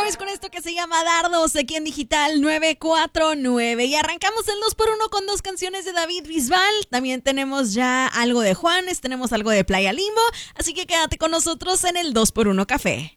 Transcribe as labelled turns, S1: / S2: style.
S1: Boys con esto que se llama Dardos aquí en Digital 949. Y arrancamos el 2x1 con 2 canciones de David Bisbal. También tenemos ya algo de Juanes, tenemos algo de Playa Limbo. Así que quédate con nosotros en el 2x1 Café.